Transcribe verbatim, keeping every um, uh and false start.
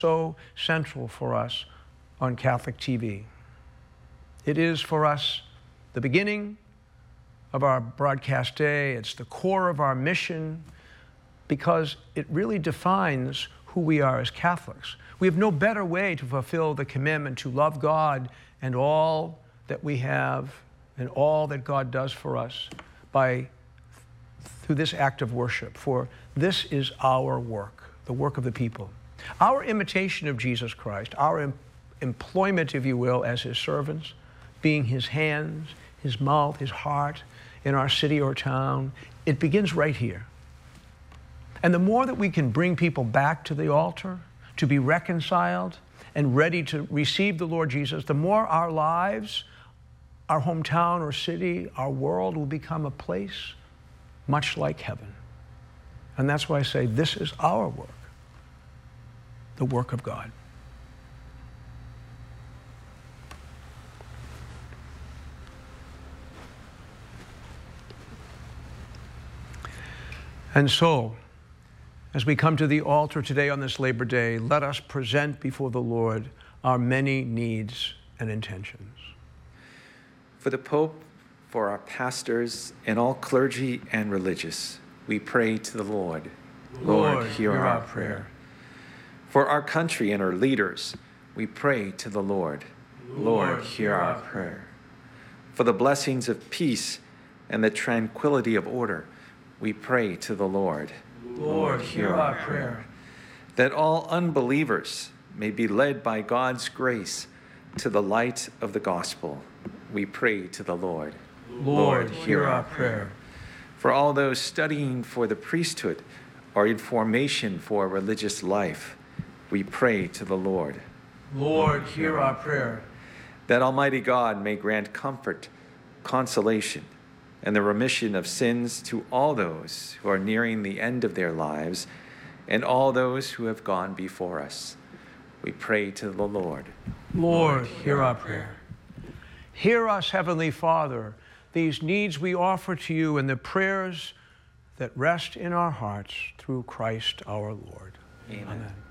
so central for us on Catholic T V. It is for us the beginning of our broadcast day. It's the core of our mission because it really defines who we are as Catholics. We have no better way to fulfill the commandment to love God and all that we have and all that God does for us by through this act of worship. For this is our work, the work of the people. Our imitation of Jesus Christ, our em employment, if you will, as his servants, being his hands, his mouth, his heart in our city or town, it begins right here. And the more that we can bring people back to the altar, to be reconciled and ready to receive the Lord Jesus, the more our lives, our hometown or city, our world will become a place much like heaven. And that's why I say this is our work, the work of God. And so, as we come to the altar today on this Labor Day, let us present before the Lord our many needs and intentions. For the Pope, for our pastors, and all clergy and religious, we pray to the Lord. Lord, Lord hear, hear our, our prayer. prayer. For our country and our leaders, we pray to the Lord. Lord, Lord hear our prayer. prayer. For the blessings of peace and the tranquility of order, we pray to the Lord. Lord, hear our prayer. That all unbelievers may be led by God's grace to the light of the gospel, we pray to the Lord. Lord, hear our prayer. For all those studying for the priesthood or in formation for religious life, we pray to the Lord. Lord, hear our prayer. That Almighty God may grant comfort, consolation, and the remission of sins to all those who are nearing the end of their lives and all those who have gone before us. We pray to the Lord. Lord, hear our prayer. Hear us, Heavenly Father. These needs we offer to you in the prayers that rest in our hearts through Christ our Lord. Amen. Amen.